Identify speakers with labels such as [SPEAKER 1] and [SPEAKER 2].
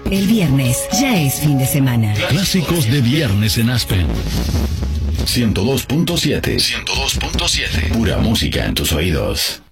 [SPEAKER 1] El viernes ya es fin de semana.
[SPEAKER 2] Clásicos de viernes en Aspen. 102.7. 102.7. Pura música en tus oídos.